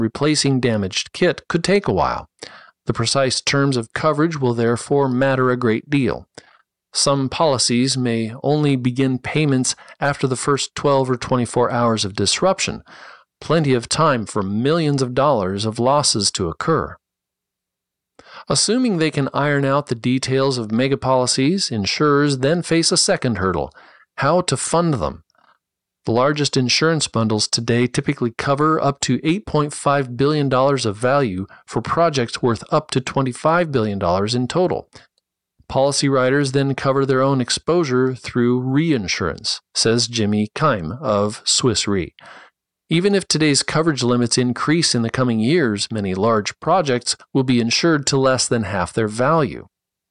replacing damaged kit could take a while. The precise terms of coverage will therefore matter a great deal. Some policies may only begin payments after the first 12 or 24 hours of disruption, plenty of time for millions of dollars of losses to occur. Assuming they can iron out the details of mega policies, insurers then face a second hurdle: how to fund them. The largest insurance bundles today typically cover up to $8.5 billion of value for projects worth up to $25 billion in total. Policy writers then cover their own exposure through reinsurance, says Jimmy Keim of Swiss Re. Even if today's coverage limits increase in the coming years, many large projects will be insured to less than half their value.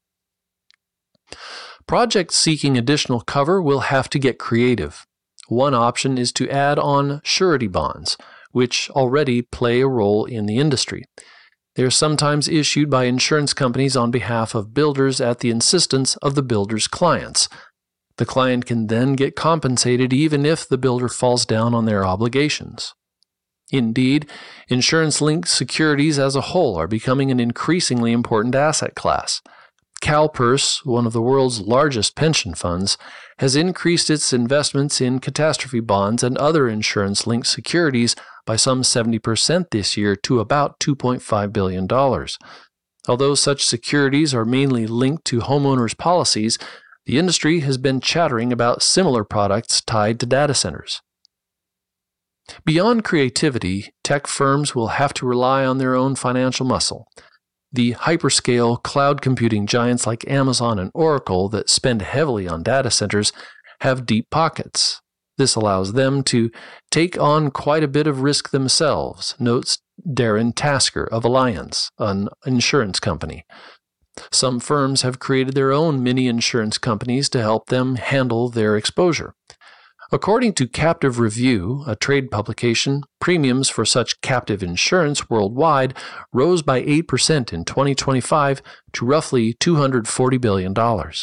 Projects seeking additional cover will have to get creative. One option is to add on surety bonds, which already play a role in the industry. They are sometimes issued by insurance companies on behalf of builders at the insistence of the builder's clients. The client can then get compensated even if the builder falls down on their obligations. Indeed, insurance-linked securities as a whole are becoming an increasingly important asset class. CalPERS, one of the world's largest pension funds, has increased its investments in catastrophe bonds and other insurance-linked securities by some 70% this year to about $2.5 billion. Although such securities are mainly linked to homeowners' policies, the industry has been chattering about similar products tied to data centers. Beyond creativity, tech firms will have to rely on their own financial muscle. The hyperscale cloud computing giants like Amazon and Oracle that spend heavily on data centers have deep pockets. This allows them to take on quite a bit of risk themselves, notes Darren Tasker of Allianz, an insurance company. Some firms have created their own mini insurance companies to help them handle their exposure. According to Captive Review, a trade publication, premiums for such captive insurance worldwide rose by 8% in 2025 to roughly $240 billion.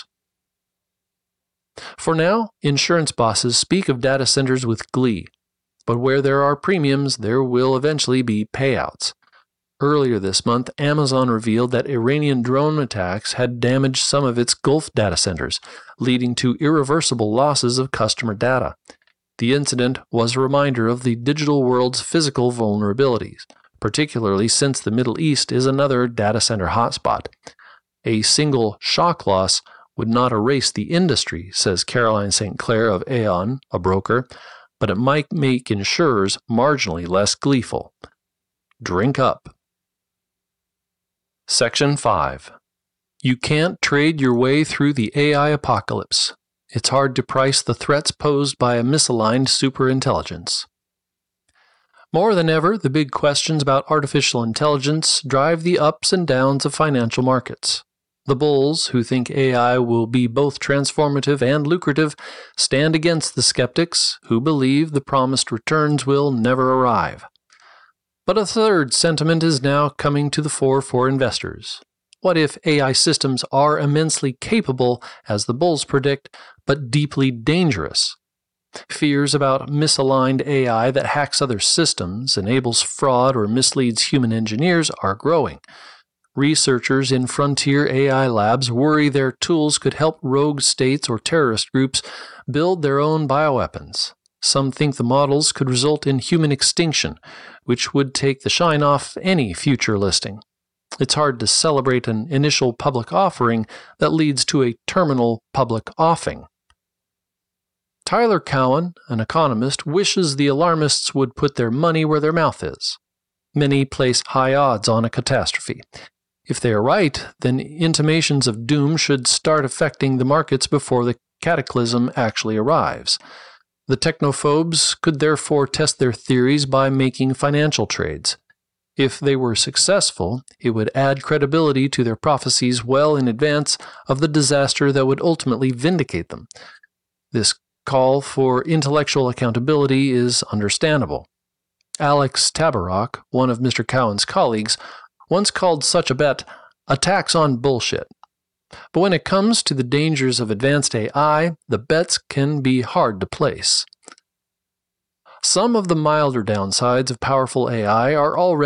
For now, insurance bosses speak of data centers with glee, but where there are premiums, there will eventually be payouts. Earlier this month, Amazon revealed that Iranian drone attacks had damaged some of its Gulf data centers, leading to irreversible losses of customer data. The incident was a reminder of the digital world's physical vulnerabilities, particularly since the Middle East is another data center hotspot. A single shock loss would not erase the industry, says Caroline St. Clair of Aon, a broker, but it might make insurers marginally less gleeful. Drink up. Section 5. You can't trade your way through the AI apocalypse. It's hard to price the threats posed by a misaligned superintelligence. More than ever, the big questions about artificial intelligence drive the ups and downs of financial markets. The bulls, who think AI will be both transformative and lucrative, stand against the skeptics, who believe the promised returns will never arrive. But a third sentiment is now coming to the fore for investors. What if AI systems are immensely capable, as the bulls predict, but deeply dangerous? Fears about misaligned AI that hacks other systems, enables fraud, or misleads human engineers are growing. Researchers in frontier AI labs worry their tools could help rogue states or terrorist groups build their own bioweapons. Some think the models could result in human extinction, which would take the shine off any future listing. It's hard to celebrate an initial public offering that leads to a terminal public offing. Tyler Cowen, an economist, wishes the alarmists would put their money where their mouth is. Many place high odds on a catastrophe. If they are right, then intimations of doom should start affecting the markets before the cataclysm actually arrives. The technophobes could therefore test their theories by making financial trades. If they were successful, it would add credibility to their prophecies well in advance of the disaster that would ultimately vindicate them. This call for intellectual accountability is understandable. Alex Tabarrok, one of Mr. Cowen's colleagues, once called such a bet a tax on bullshit. But when it comes to the dangers of advanced AI, the bets can be hard to place. Some of the milder downsides of powerful AI are already